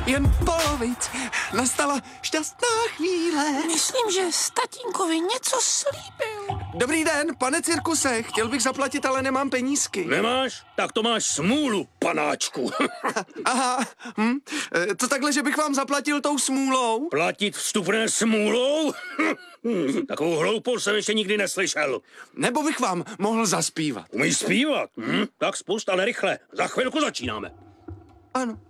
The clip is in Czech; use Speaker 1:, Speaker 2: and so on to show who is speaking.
Speaker 1: jen polovic. Nastala šťastná chvíle.
Speaker 2: Myslím, že tatínkovi něco slíbil.
Speaker 1: Dobrý den, pane cirkuse, chtěl bych zaplatit, ale nemám penízky.
Speaker 3: Nemáš? Tak to máš smůlu, panáčku.
Speaker 1: Aha, to takhle, že bych vám zaplatil tou smůlou?
Speaker 3: Platit vstupné smůlou? Takovou hloupost jsem ještě nikdy neslyšel.
Speaker 1: Nebo bych vám mohl zaspívat?
Speaker 3: Umíš zpívat? Tak spust, ale rychle. Za chvilku začínáme.
Speaker 1: Ano.